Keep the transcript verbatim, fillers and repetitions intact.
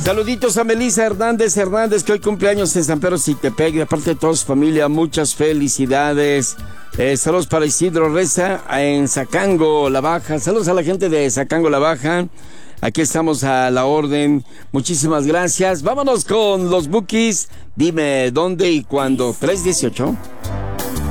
Saluditos a Melissa Hernández Hernández, que hoy cumpleaños en San Pedro Sitepec, de parte de toda su familia, muchas felicidades. Eh, saludos para Isidro Reza en Zacango, La Baja. Saludos a la gente de Zacango, La Baja. Aquí estamos a la orden. Muchísimas gracias. Vámonos con los Bukis. Dime dónde y cuándo. tres dieciocho.